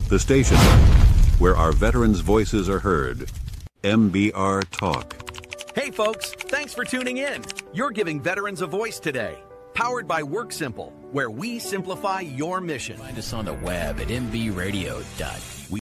The station where our veterans' voices are heard. MBR Talk. Hey folks, thanks for tuning in. You're giving veterans a voice today. Powered by WorkSimple, where we simplify your mission. Find us on the web at mbradio.we.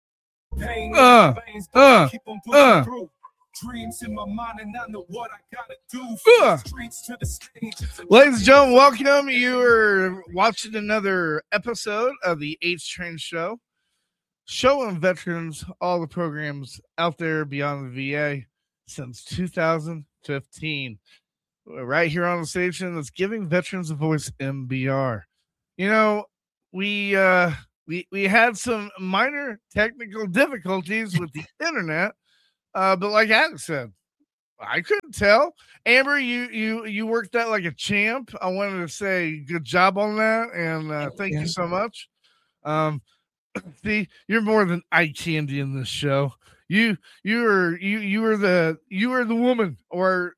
Dreams in my mind and I know what I gotta do. Streets to the stage. Ladies and gentlemen, welcome. You are watching another episode of the H Train Show, showing veterans all the programs out there beyond the VA since 2015. Right here on the station that's giving veterans a voice, MBR. You know, we had some minor technical difficulties with the internet. But like Alex said, I couldn't tell. Amber, you worked that like a champ. I wanted to say good job on that, and thank you so much. See, you're more than eye candy in this show. You were the woman, or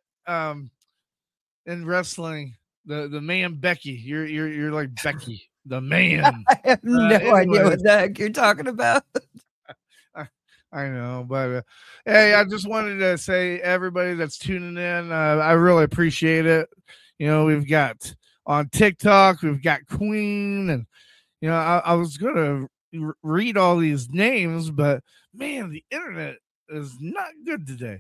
in wrestling, the man Becky. You're like Becky, the man. I have no idea what the heck you're talking about. I know, but hey, I just wanted to say everybody that's tuning in, I really appreciate it. You know, we've got on TikTok, we've got Queen, and you know, I was gonna read all these names, but man, the internet is not good today.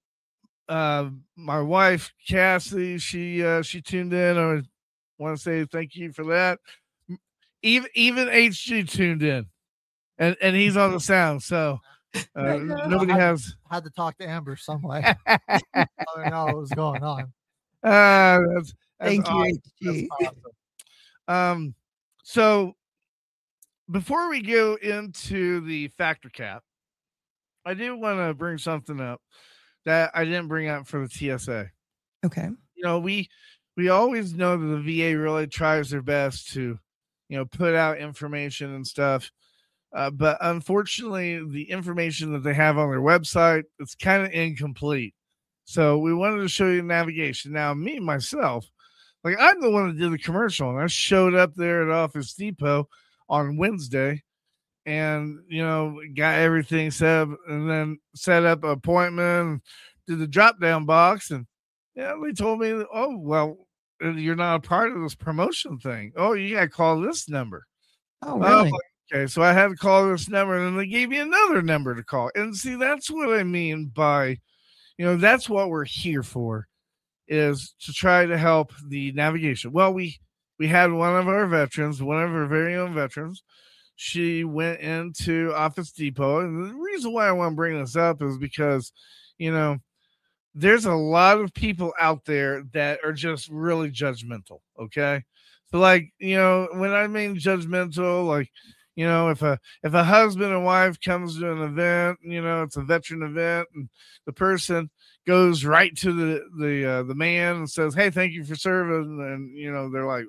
My wife Cassie, she tuned in. I want to say thank you for that. Even HG tuned in, and he's on the sound, so. Nobody had to talk to Amber some way. I don't know what was going on. That's Thank awesome. you. That's awesome. So before we go into the factor cap, I do want to bring something up that I didn't bring up for the TSA. Okay. You know, we always know that the VA really tries their best to, you know, put out information and stuff. But unfortunately, the information that they have on their website, it's kind of incomplete. So we wanted to show you navigation. Now, me, myself, like I'm the one that did the commercial, and I showed up there at Office Depot on Wednesday and, you know, got everything set up and then set up an appointment, did the drop-down box. And yeah, they told me, oh, well, you're not a part of this promotion thing. Oh, you got to call this number. Oh, really? Okay, so I had to call this number, and then they gave me another number to call. And see, that's what I mean by, you know, that's what we're here for, is to try to help the navigation. Well, we had one of our veterans, one of our very own veterans. She went into Office Depot, and the reason why I want to bring this up is because, you know, there's a lot of people out there that are just really judgmental, okay? So, like, you know, when I mean judgmental, like, you know, if a husband and wife comes to an event, you know, it's a veteran event, and the person goes right to the man and says, "Hey, thank you for serving," and you know, they're like,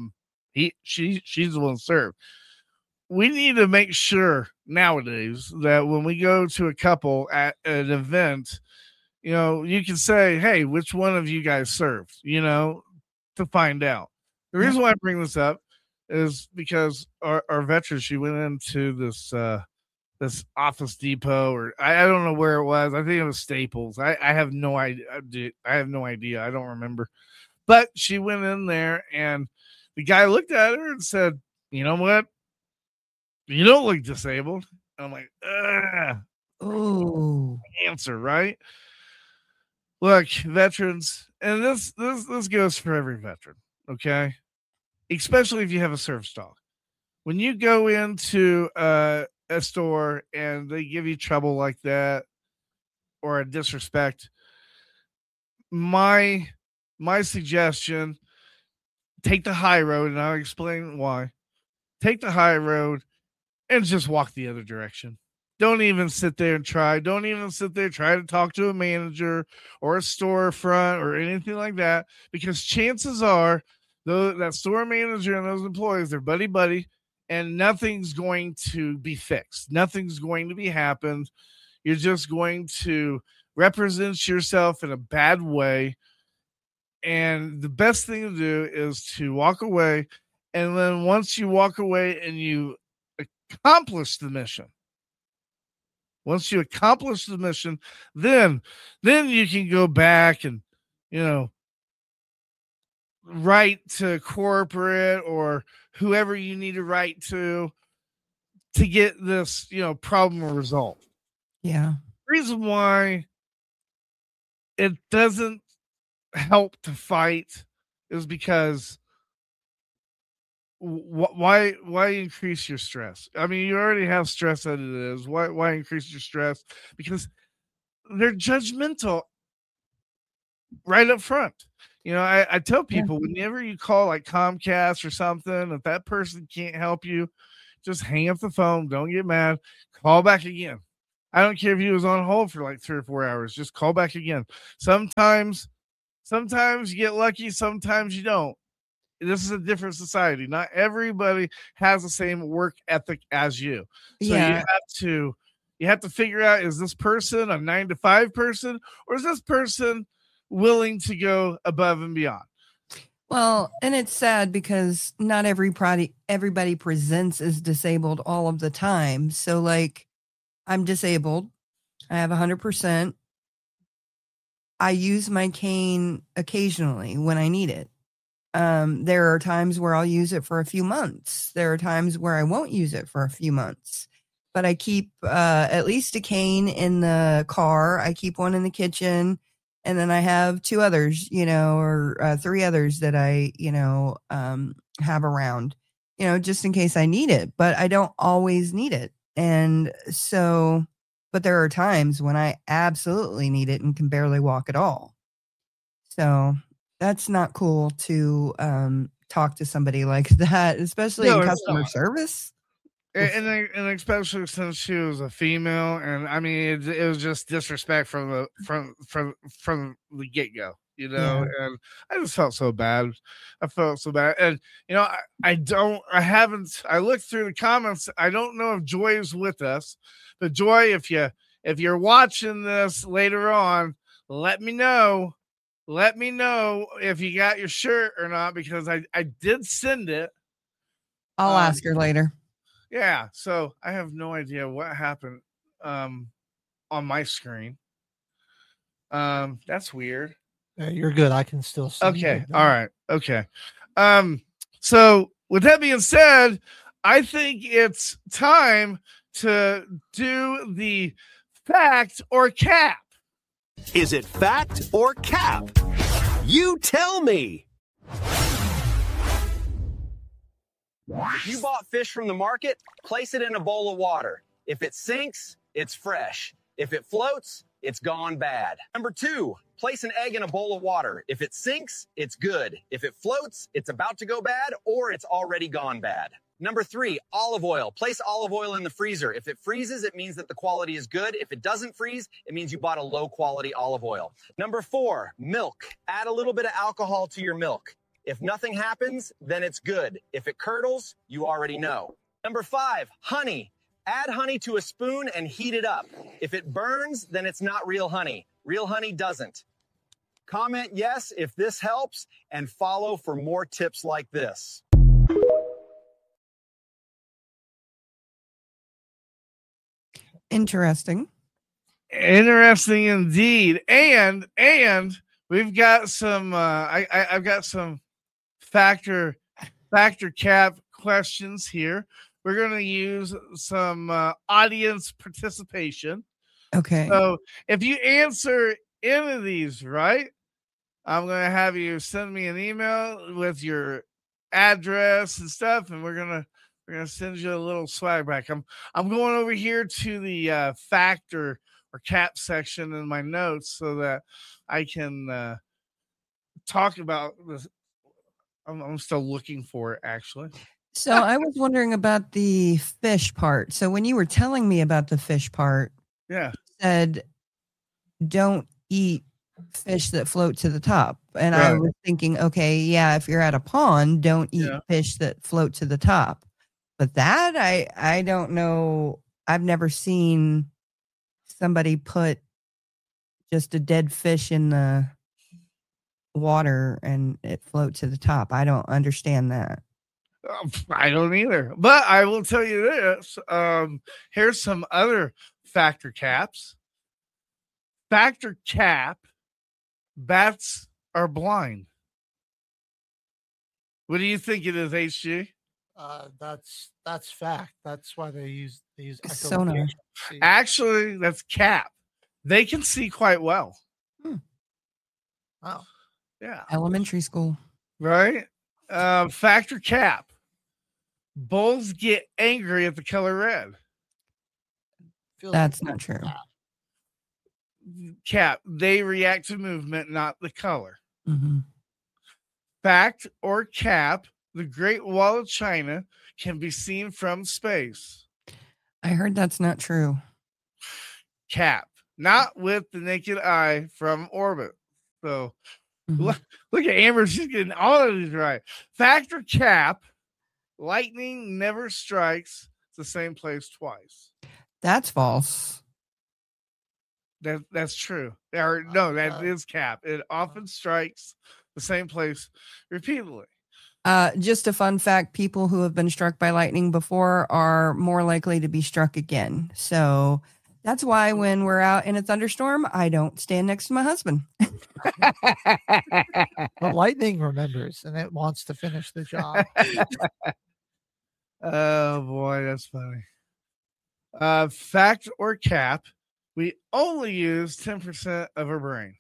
she's the one served. We need to make sure nowadays that when we go to a couple at an event, you know, you can say, "Hey, which one of you guys served?" You know, to find out. The reason why I bring this up is because our veteran, she went into this Office Depot, or I don't know where it was. I think it was Staples. I have no idea. I have no idea. I don't remember. But she went in there, and the guy looked at her and said, "You know what? You don't look disabled." I'm like, oh, answer, right? Look, veterans, and this goes for every veteran, okay? Especially if you have a service dog. When you go into a store and they give you trouble like that or a disrespect, my suggestion, take the high road, and I'll explain why. Take the high road and just walk the other direction. Don't even sit there and try. Don't even sit there try to talk to a manager or a storefront or anything like that, because chances are that store manager and those employees, they're buddy, and nothing's going to be fixed. Nothing's going to be happened. You're just going to represent yourself in a bad way. And the best thing to do is to walk away. And then once you walk away and you accomplish the mission. Once you accomplish the mission, then you can go back and, write to corporate or whoever you need to write to get this, problem resolved. Yeah. Reason why it doesn't help to fight is because why increase your stress? I mean, you already have stress as it is. Why increase your stress? Because they're judgmental right up front. I tell people, whenever you call like Comcast or something, if that person can't help you, just hang up the phone. Don't get mad. Call back again. I don't care if he was on hold for like 3 or 4 hours. Just call back again. Sometimes you get lucky. Sometimes you don't. This is a different society. Not everybody has the same work ethic as you. So you have to figure out, is this person a 9-to-5 person, or is this person willing to go above and beyond? Well, and it's sad because not everybody presents as disabled all of the time. So like, I'm disabled. I have 100%. I use my cane occasionally when I need it. There are times where I'll use it for a few months. There are times where I won't use it for a few months, but I keep at least a cane in the car. I keep one in the kitchen, and then I have 2 others, or 3 others that I, have around, just in case I need it, but I don't always need it. And so, but there are times when I absolutely need it and can barely walk at all. So that's not cool to talk to somebody like that, especially in customer service. And especially since she was a female, and I mean, it was just disrespect from the get go, And I just felt so bad. And I looked through the comments. I don't know if Joy is with us, but Joy, if you're watching this later on, let me know. Let me know if you got your shirt or not, because I did send it. I'll ask her later. Yeah, so I have no idea what happened on my screen. That's weird. You're good. I can still see. Okay, all right. Okay. So with that being said, I think it's time to do the fact or cap. Is it fact or cap? You tell me. If you bought fish from the market, place it in a bowl of water. If it sinks, it's fresh. If it floats, it's gone bad. Number 2, place an egg in a bowl of water. If it sinks, it's good. If it floats, it's about to go bad, or it's already gone bad. Number 3, olive oil. Place olive oil in the freezer. If it freezes, it means that the quality is good. If it doesn't freeze, it means you bought a low quality olive oil. Number 4, milk. Add a little bit of alcohol to your milk. If nothing happens, then it's good. If it curdles, you already know. Number 5, honey. Add honey to a spoon and heat it up. If it burns, then it's not real honey. Real honey doesn't. Comment yes if this helps, and follow for more tips like this. Interesting indeed. And we've got some I've got some factor cap questions here. We're going to use some audience participation. Okay. So if you answer any of these right, I'm going to have you send me an email with your address and stuff, and we're going to send you a little swag back. I'm going over here to the factor or cap section in my notes so that I can talk about this. I'm still looking for it, actually. So I was wondering about the fish part. So when you were telling me about the fish part, yeah, you said don't eat fish that float to the top. And right. I was thinking, okay, yeah, if you're at a pond, don't eat fish that float to the top. But that I don't know. I've never seen somebody put just a dead fish in the water and it float to the top. I don't understand that. I don't either. But I will tell you this. Here's some other factor caps. Factor cap, bats are blind. What do you think it is, HG? That's fact. That's why they use Sonar. echolocation. See, Actually, that's cap. They can see quite well. oh, Yeah. Elementary school. Right? Factor cap. Bulls get angry at the color red. feels That's like not true. Cap. They react to movement, not the color. Mm-hmm. Fact or cap. The Great Wall of China can be seen from space. I heard that's not true. Cap. Not with the naked eye from orbit. So Mhm. look at Amber. She's getting all of these right. Fact or cap. Lightning never strikes the same place twice. That's false. That's true. Or no, that is cap. It often strikes the same place repeatedly. Just a fun fact, people who have been struck by lightning before are more likely to be struck again. So that's why when we're out in a thunderstorm, I don't stand next to my husband. But lightning remembers and it wants to finish the job. Oh boy, that's funny. Fact or cap, we only use 10% of our brain.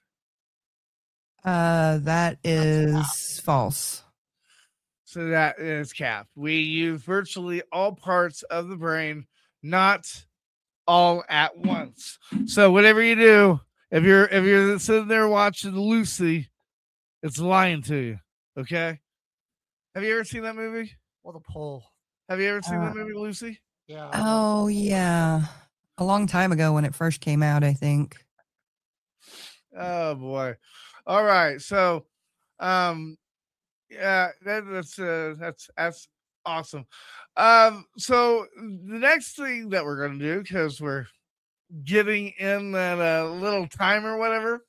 That is false. So that is cap. We use virtually all parts of the brain, not all at once. So whatever you do, if you're sitting there watching Lucy, it's lying to you. Okay. Have you ever seen that movie? What a pull. Have you ever seen that movie, Lucy? Yeah. Oh, yeah. A long time ago when it first came out, I think. Oh boy. All right. So yeah, that's awesome. So the next thing that we're gonna do, because we're getting in that little time or whatever.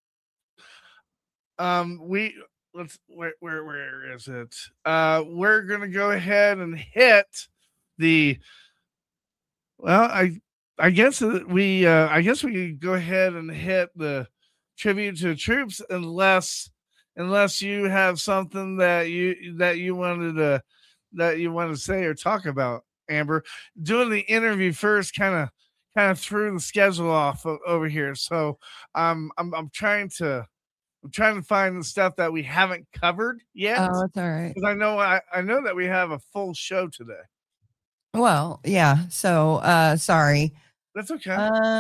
Where is it? We're gonna go ahead and hit the. Well, I guess we could go ahead and hit the tribute to the troops, unless you have something that you wanted to say or talk about, Amber. Doing the interview first kind of threw the schedule off over here, so I'm trying to find the stuff that we haven't covered yet. Oh, that's all right. Because I know that we have a full show today. Well, yeah. So, sorry. That's okay.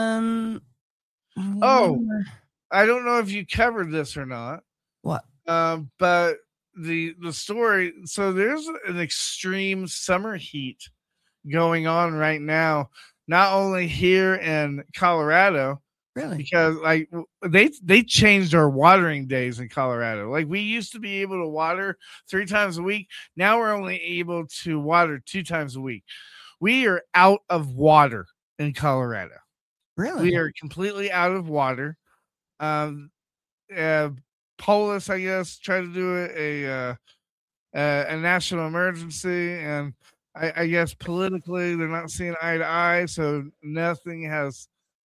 Oh, I don't know if you covered this or not. what? But the story. So there's an extreme summer heat going on right now, not only here in Colorado, Really? because like they changed our watering days in Colorado. Like we used to be able to water 3 times a week. Now we're only able to water 2 times a week. We are out of water in Colorado. Really? We are completely out of water. Polis, I guess, tried to do a national emergency, and I guess politically they're not seeing eye to eye, so nothing has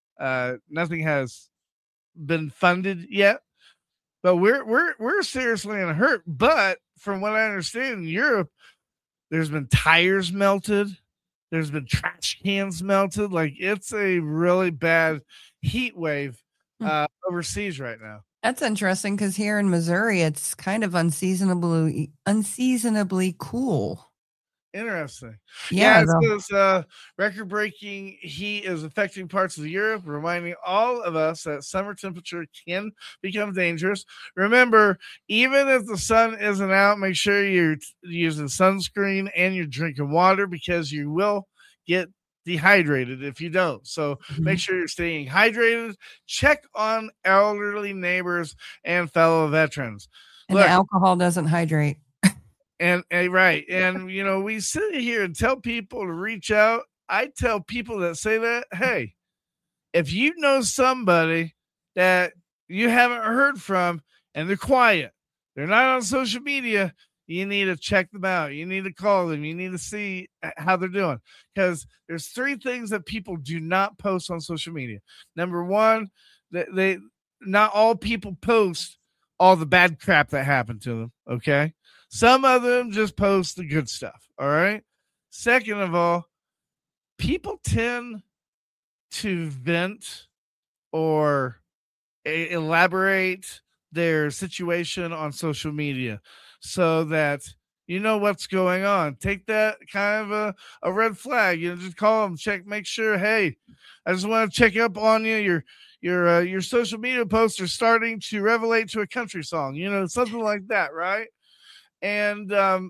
been funded yet. But we're seriously in a hurt. But from what I understand, in Europe, there's been tires melted. There's been trash cans melted. Like it's a really bad heat wave overseas right now. That's interesting because here in Missouri, it's kind of unseasonably cool. Interesting. Yeah, it says record-breaking heat is affecting parts of Europe, reminding all of us that summer temperature can become dangerous. Remember, even if the sun isn't out, make sure you're using sunscreen and you're drinking water because you will get dehydrated if you don't. So make sure you're staying hydrated. Check on elderly neighbors and fellow veterans. And the alcohol doesn't hydrate. And right. And, we sit here and tell people to reach out. I tell people that say that, hey, if you know somebody that you haven't heard from and they're quiet, they're not on social media, you need to check them out. You need to call them. You need to see how they're doing, because there's 3 things that people do not post on social media. Number one, they not all people post all the bad crap that happened to them. Okay. Some of them just post the good stuff. All right. Second of all, people tend to vent or elaborate their situation on social media so that you know what's going on. Take that kind of a red flag. Just call them, make sure, hey, I just want to check up on you. Your social media posts are starting to relate to a country song, something like that, right? And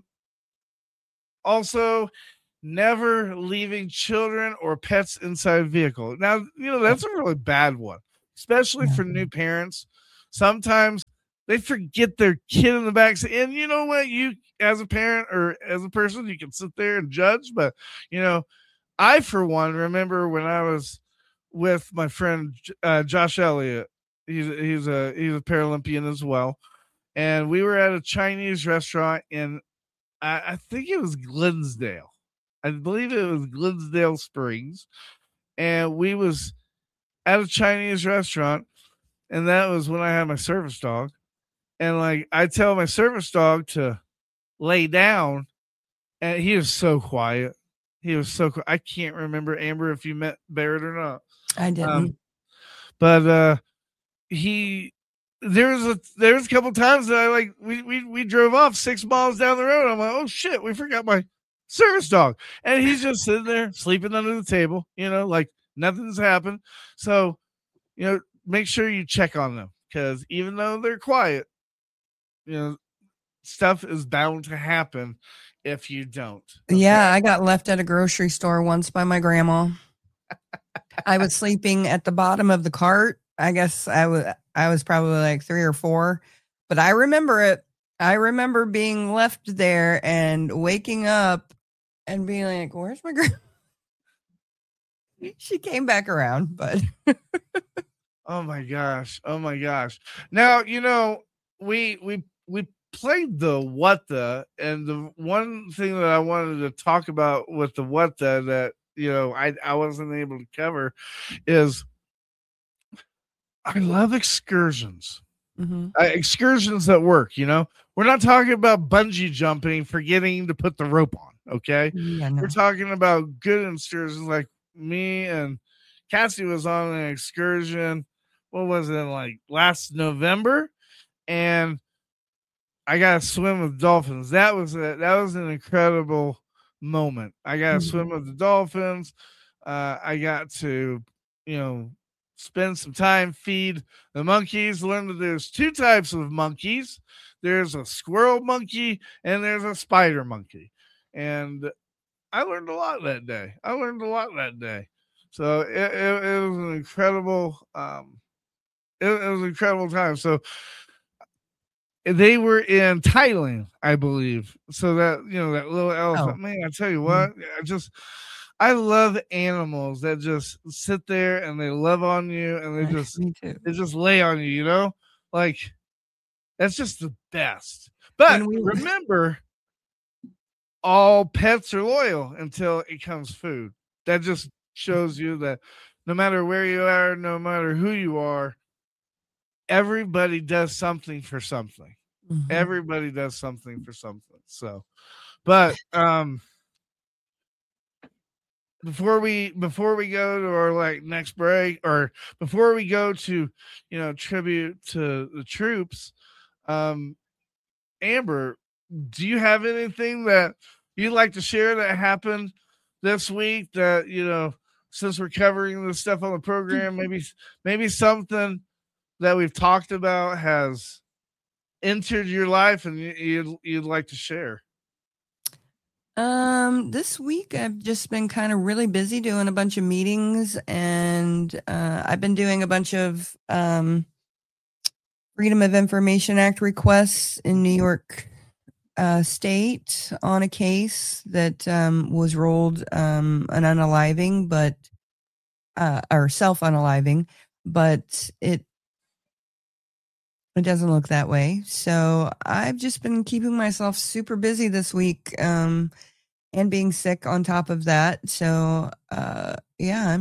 also, never leaving children or pets inside a vehicle. Now, that's a really bad one, especially for new parents. Sometimes they forget their kid in the back seat. And you know what? You, as a parent or as a person, you can sit there and judge. But, I, for one, remember when I was with my friend Josh Elliott. He's a Paralympian as well. And we were at a Chinese restaurant in, I think it was Glensdale. I believe it was Glensdale Springs. And we was at a Chinese restaurant. And that was when I had my service dog. And I tell my service dog to lay down. And he was so quiet. He was so quiet. I can't remember, Amber, if you met Barrett or not. I didn't. But there was a couple times that we drove off 6 miles down the road. I'm like, oh shit, we forgot my service dog. And he's just sitting there sleeping under the table, like nothing's happened. So, make sure you check on them, because even though they're quiet, stuff is bound to happen if you don't. Okay? Yeah, I got left at a grocery store once by my grandma. I was sleeping at the bottom of the cart. I guess I was probably like 3 or 4, but I remember it. I remember being left there and waking up and being like, "Where's my grandma?" She came back around, but oh my gosh. Now, we played the what the, and the one thing that I wanted to talk about with the what the that I wasn't able to cover is I love excursions. Mm-hmm. Excursions that work. We're not talking about bungee jumping, forgetting to put the rope on. Okay, Yeah, no. We're talking about good excursions. Like me and Cassie was on an excursion. What was it, last November? And I got to swim with dolphins. That was an incredible moment. I got to swim with the dolphins. I got to, spend some time, feed the monkeys, learn that there's 2 types of monkeys. There's a squirrel monkey and there's a spider monkey. And I learned a lot that day. So it was an incredible, it was an incredible time. So they were in Thailand, I believe. So that, that little elephant, man, I tell you what, I love animals that just sit there and they love on you and they just lay on you, that's just the best. But remember, all pets are loyal until it comes food. That just shows you that no matter where you are, no matter who you are, everybody does something for something. Mm-hmm. Everybody does something for something. So, but before we go to our next break, or before we go to tribute to the troops, Amber, do you have anything that you'd like to share that happened this week that since we're covering this stuff on the program, maybe something that we've talked about has entered your life and you'd like to share? This week I've just been kind of really busy doing a bunch of meetings, and I've been doing a bunch of Freedom of Information Act requests in New York State on a case that was ruled an unaliving, but or self-unaliving, but It doesn't look that way. So I've just been keeping myself super busy this week, and being sick on top of that. So, yeah,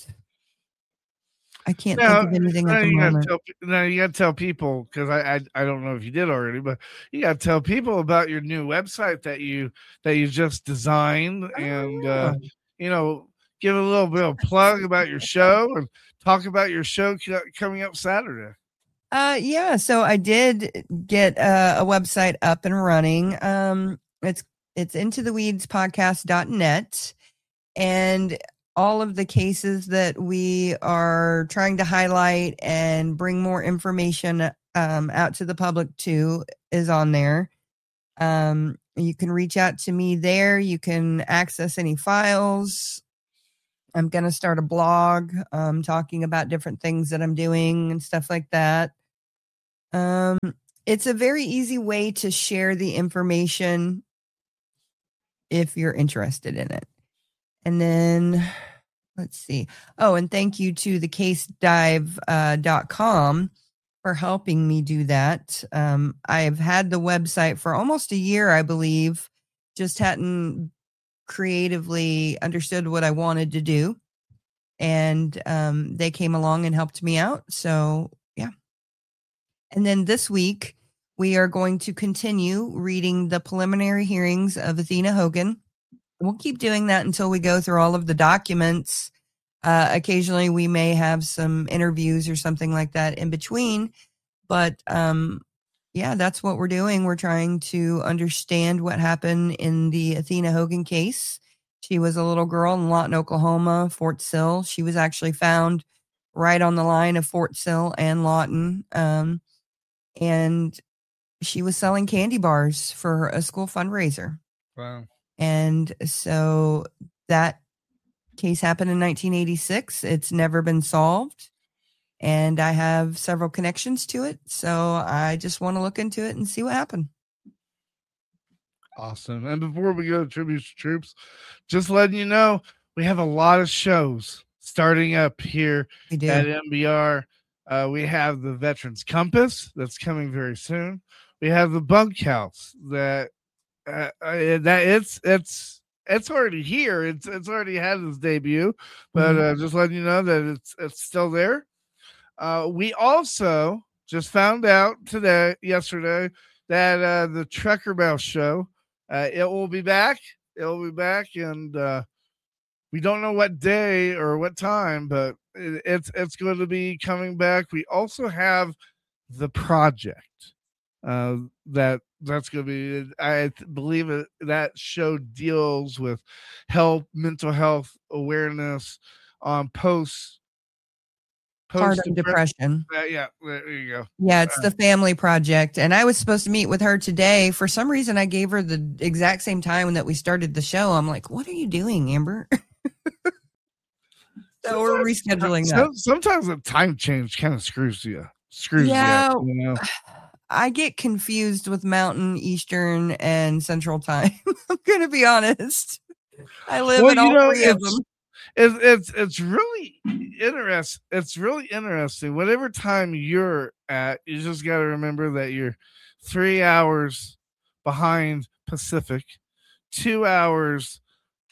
I can't think of anything at the moment. Now you got to tell people, because I don't know if you did already, but you got to tell people about your new website that you just designed, and give a little bit of plug about your show and talk about your show coming up Saturday. Yeah. So I did get a website up and running. It's intotheweedspodcast.net, and all of the cases that we are trying to highlight and bring more information out to the public too is on there. You can reach out to me there. You can access any files. I'm going to start a blog talking about different things that I'm doing and stuff like that. It's a very easy way to share the information if you're interested in it. And then let's see. Oh, and thank you to thecasedive.com for helping me do that. I've had the website for almost a year, I believe, just hadn't creatively understood what I wanted to do. And they came along and helped me out. So, yeah. And then this week, we are going to continue reading the preliminary hearings of Athena Hogan. We'll keep doing that until we go through all of the documents. Occasionally, we may have some interviews or something like that in between. But, yeah, that's what we're doing. We're trying to understand what happened in the Athena Hogan case. She was a little girl in Lawton, Oklahoma, Fort Sill. She was actually found right on the line of Fort Sill and Lawton. And she was selling candy bars for a school fundraiser. Wow. And so that case happened in 1986. It's never been solved. And I have several connections to it. So I just want to look into it and see what happened. Awesome. And before we go to Tributes to Troops, just letting you know, we have a lot of shows starting up here at MBR. We have the Veterans Compass that's coming very soon. We have the Bunkhouse that it's already here. It's already had its debut, but just letting you know that it's still there. We also just found out yesterday that the Trucker Mouse show, it will be back. And we don't know what day or what time, but it's going to be coming back. We also have the Project. That's going to be, I believe that show deals with mental health awareness on postpartum depression. Yeah, there you go. Yeah, it's the Family Project. And I was supposed to meet with her today. For some reason, I gave her the exact same time that we started the show. I'm like, what are you doing, Amber? So we're rescheduling that. Sometimes the time change kind of screws you. Yeah, you know? I get confused with Mountain, Eastern, and Central Time. I'm going to be honest. I live in all three of them. It's really interesting. It's really interesting. Whatever time you're at, you just got to remember that you're 3 hours behind Pacific, 2 hours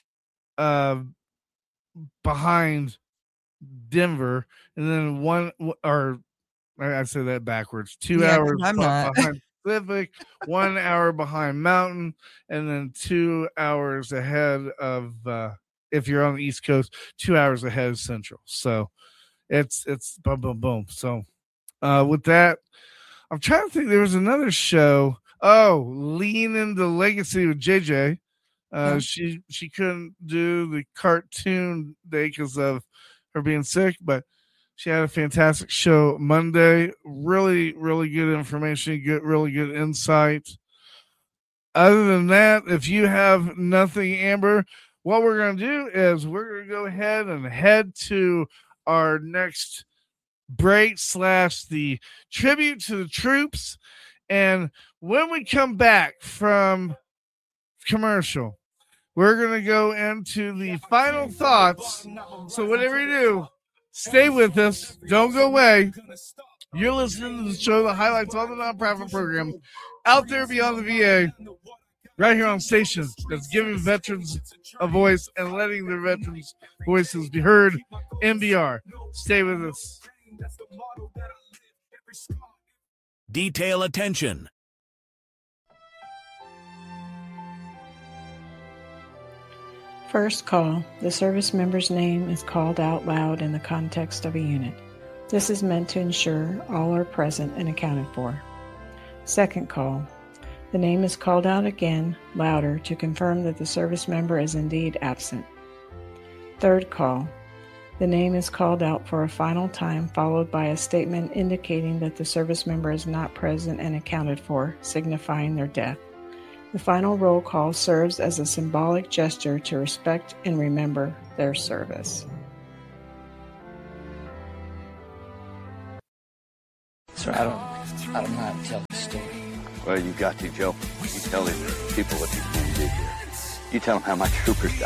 behind Denver, and then I say that backwards. 2 hours behind Pacific, 1 hour behind Mountain, and then 2 hours ahead of if you're on the East Coast, 2 hours ahead of Central. So it's boom, boom, boom. So with that, I'm trying to think. There was another show. Oh, Lean Into Legacy with JJ. She couldn't do the cartoon day because of her being sick, but she had a fantastic show Monday. Really, really good information. Really good insight. Other than that, if you have nothing, Amber, what we're going to do is we're going to go ahead and head to our next break / the tribute to the troops. And when we come back from commercial, we're going to go into the final thoughts. So whatever you do, stay with us. Don't go away. You're listening to the show that highlights all the nonprofit programs out there beyond the VA, right here on station that's giving veterans a voice and letting their veterans' voices be heard. MBR. Stay with us. Detail attention. First call. The service member's name is called out loud in the context of a unit. This is meant to ensure all are present and accounted for. Second call. The name is called out again, louder, to confirm that the service member is indeed absent. Third call. The name is called out for a final time, followed by a statement indicating that the service member is not present and accounted for, signifying their death. The final roll call serves as a symbolic gesture to respect and remember their service. Sir, I don't know how to tell the story. Well, you got to, Joe. You tell these people what these men did here. You tell them how my troopers died.